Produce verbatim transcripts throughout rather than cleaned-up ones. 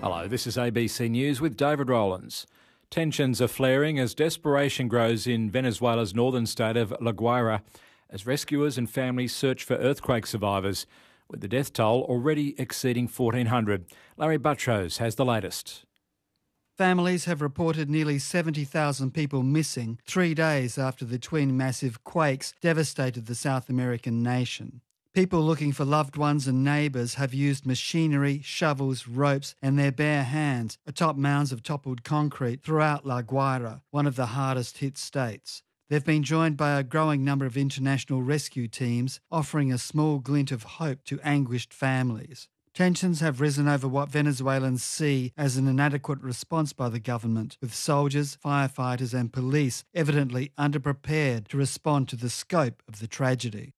Hello, this is A B C News with David Rowlands. Tensions are flaring as desperation grows in Venezuela's northern state of La Guaira as rescuers and families search for earthquake survivors, with the death toll already exceeding fourteen hundred. Larry Buttrose has the latest. Families have reported nearly seventy thousand people missing three days after the twin massive quakes devastated the South American nation. People looking for loved ones and neighbours have used machinery, shovels, ropes and their bare hands atop mounds of toppled concrete throughout La Guaira, one of the hardest hit states. They've been joined by a growing number of international rescue teams, offering a small glint of hope to anguished families. Tensions have risen over what Venezuelans see as an inadequate response by the government, with soldiers, firefighters and police evidently underprepared to respond to the scope of the tragedy.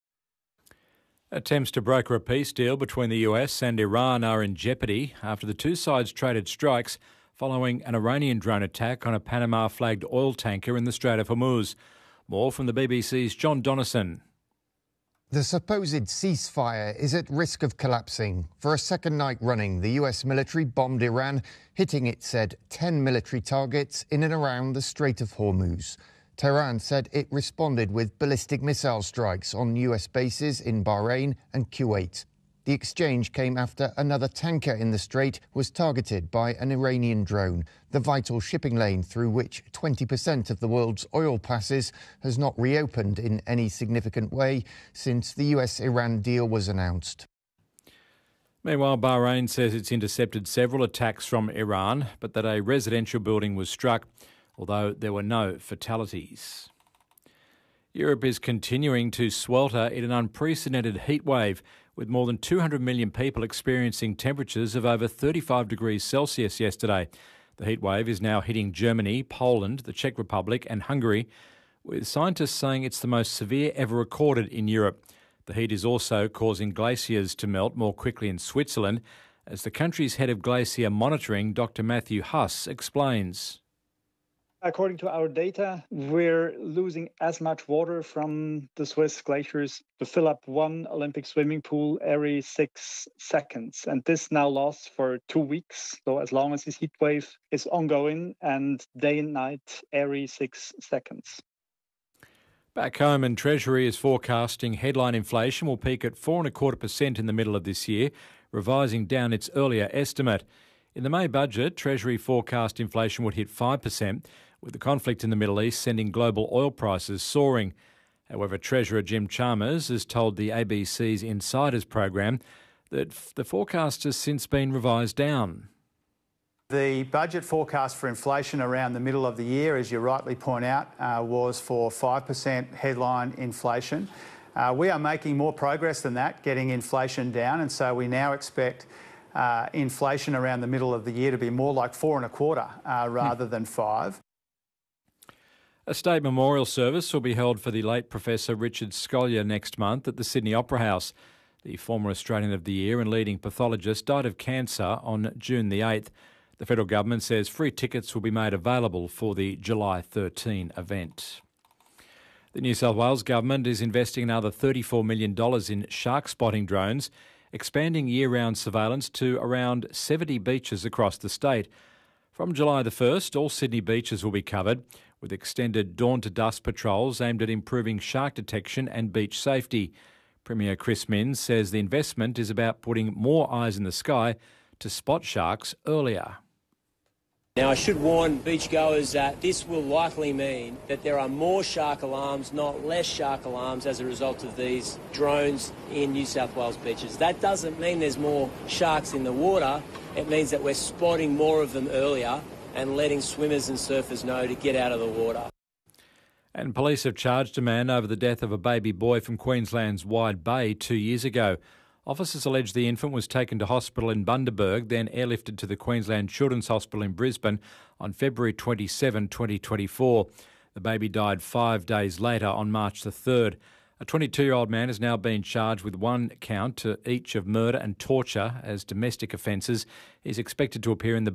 Attempts to broker a peace deal between the U S and Iran are in jeopardy after the two sides traded strikes following an Iranian drone attack on a Panama-flagged oil tanker in the Strait of Hormuz. More from the B B C's John Donnison. The supposed ceasefire is at risk of collapsing. For a second night running, the U S military bombed Iran, hitting, it said, ten military targets in and around the Strait of Hormuz. Tehran said it responded with ballistic missile strikes on U S bases in Bahrain and Kuwait. The exchange came after another tanker in the strait was targeted by an Iranian drone. The vital shipping lane through which twenty percent of the world's oil passes has not reopened in any significant way since the U S Iran deal was announced. Meanwhile, Bahrain says it's intercepted several attacks from Iran, but that a residential building was struck, although there were no fatalities. Europe is continuing to swelter in an unprecedented heat wave, with more than two hundred million people experiencing temperatures of over thirty-five degrees Celsius yesterday. The heat wave is now hitting Germany, Poland, the Czech Republic and Hungary, with scientists saying it's the most severe ever recorded in Europe. The heat is also causing glaciers to melt more quickly in Switzerland, as the country's head of glacier monitoring, Doctor Matthew Huss, explains. According to our data, we're losing as much water from the Swiss glaciers to fill up one Olympic swimming pool every six seconds. And this now lasts for two weeks. So as long as this heat wave is ongoing and day and night every six seconds. Back home, and Treasury is forecasting headline inflation will peak at four and a quarter percent in the middle of this year, revising down its earlier estimate. In the May budget, Treasury forecast inflation would hit five percent, with the conflict in the Middle East sending global oil prices soaring. However, Treasurer Jim Chalmers has told the A B C's Insiders program that the forecast has since been revised down. The budget forecast for inflation around the middle of the year, as you rightly point out, uh, was for five percent headline inflation. Uh, we are making more progress than that, getting inflation down, and so we now expect uh, inflation around the middle of the year to be more like four and a quarter uh, rather hmm. than five. A state memorial service will be held for the late Professor Richard Scolyer next month at the Sydney Opera House. The former Australian of the Year and leading pathologist died of cancer on June the eighth. The federal government says free tickets will be made available for the July thirteenth event. The New South Wales government is investing another thirty-four million dollars in shark spotting drones, expanding year-round surveillance to around seventy beaches across the state. From July the first, all Sydney beaches will be covered, with extended dawn-to-dusk patrols aimed at improving shark detection and beach safety. Premier Chris Minns says the investment is about putting more eyes in the sky to spot sharks earlier. Now, I should warn beachgoers that this will likely mean that there are more shark alarms, not less shark alarms, as a result of these drones in New South Wales beaches. That doesn't mean there's more sharks in the water. It means that we're spotting more of them earlier and letting swimmers and surfers know to get out of the water. And police have charged a man over the death of a baby boy from Queensland's Wide Bay two years ago. Officers allege the infant was taken to hospital in Bundaberg, then airlifted to the Queensland Children's Hospital in Brisbane on February twenty-seventh, twenty twenty-four. The baby died five days later on March the third. A twenty-two-year-old man has now been charged with one count to each of murder and torture as domestic offences. He's expected to appear in the